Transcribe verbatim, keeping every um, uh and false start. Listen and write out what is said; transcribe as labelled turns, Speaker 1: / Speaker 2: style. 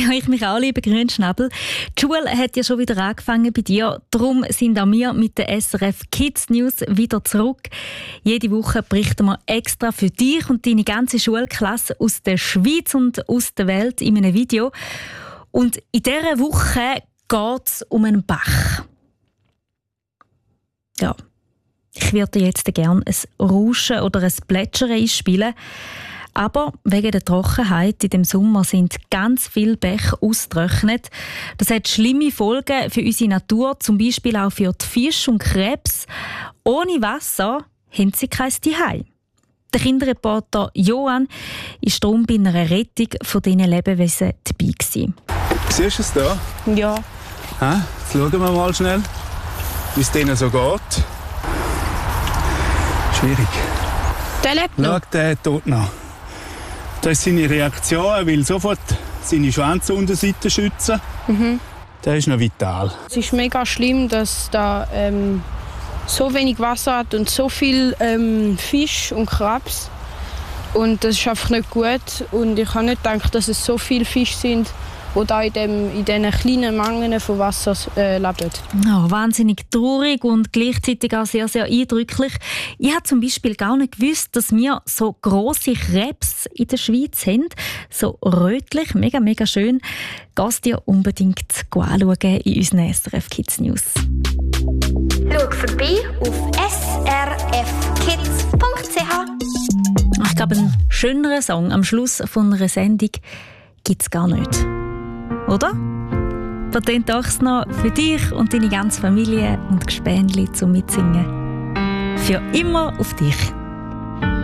Speaker 1: Ja, ich mich auch, liebe Grünschnabel. Die Schule hat ja schon wieder angefangen bei dir. Darum sind auch wir mit den S R F Kids News wieder zurück. Jede Woche berichten wir extra für dich und deine ganze Schulklasse aus der Schweiz und aus der Welt in einem Video. Und in dieser Woche geht es um einen Bach. Ja, ich würde dir jetzt gerne ein Rauschen oder ein Plätschern einspielen. Aber wegen der Trockenheit in dem Sommer sind ganz viele Bäche ausgetrocknet. Das hat schlimme Folgen für unsere Natur, zum Beispiel auch für die Fische und Krebs. Ohne Wasser haben sie kein Zuhause. Der Kinderreporter Johann war darum bei einer Rettung von diesen Lebewesen dabei gewesen.
Speaker 2: Siehst du es da?
Speaker 3: Ja.
Speaker 2: Ha? Jetzt schauen wir mal schnell, wie es denen so geht. Schwierig.
Speaker 3: Der lebt noch.
Speaker 2: Schau, der tut noch. Das ist seine Reaktion. Er will sofort seine Schwanzunterseite schützen.
Speaker 3: Mhm.
Speaker 2: Der ist noch vital.
Speaker 3: Es ist mega schlimm, dass da ähm, so wenig Wasser hat und so viel ähm, Fisch und Krebs. Und das ist einfach nicht gut. Und ich habe nicht gedacht, dass es so viele Fische sind, die da in, dem, in diesen kleinen Mengen von Wasser äh, leben.
Speaker 1: Ja, wahnsinnig traurig und gleichzeitig auch sehr, sehr eindrücklich. Ich habe zum Beispiel gar nicht gewusst, dass wir so grosse Krebs in der Schweiz haben. So rötlich, mega, mega schön. Gehst dir unbedingt anschauen in unseren S R F Kids News.
Speaker 4: Schau vorbei auf s r f kids punkt c h.
Speaker 1: Ich glaube, einen schöneren Song am Schluss von einer Sendung gibt es gar nicht. Oder? Da tönt es noch für dich und deine ganze Familie und Gespänli zum Mitsingen. Für immer auf dich.